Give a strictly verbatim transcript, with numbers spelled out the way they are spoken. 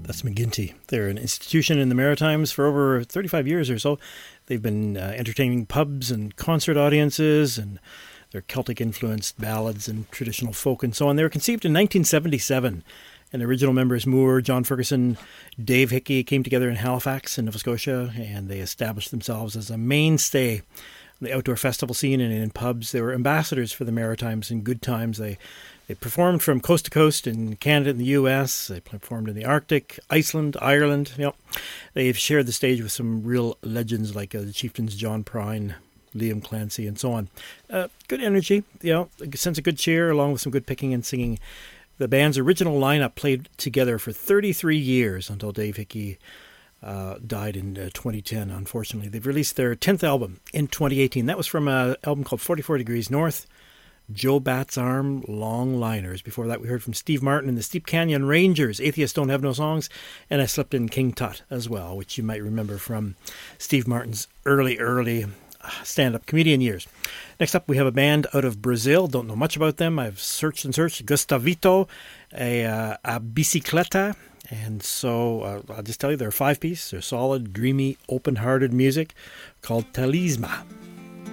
That's McGinty. They're an institution in the Maritimes for over thirty-five years or so. They've been uh, entertaining pubs and concert audiences, and their Celtic-influenced ballads and traditional folk and so on. They were conceived in nineteen seventy-seven. And the original members, Moore, John Ferguson, Dave Hickey, came together in Halifax in Nova Scotia, and they established themselves as a mainstay in the outdoor festival scene and in pubs. They were ambassadors for the Maritimes in good times. They They performed from coast to coast in Canada and the U S. They performed in the Arctic, Iceland, Ireland. You know, they've shared the stage with some real legends like uh, the Chieftains John Prine, Liam Clancy, and so on. Uh, good energy, you know, a sense of good cheer, along with some good picking and singing. The band's original lineup played together for thirty-three years until Dave Hickey uh, died in uh, twenty ten, unfortunately. They've released their tenth album in twenty eighteen. That was from an album called forty-four Degrees North. Joe Bat's Arm, Long Liners. Before that, we heard from Steve Martin and the Steep Canyon Rangers, Atheists Don't Have No Songs, and I slept in King Tut as well, which you might remember from Steve Martin's early, early stand-up comedian years. Next up, we have a band out of Brazil. Don't know much about them. I've searched and searched. Gustavito, a, uh, a bicicleta. And so uh, I'll just tell you, they're a five-piece. They're solid, dreamy, open-hearted music called Talisma.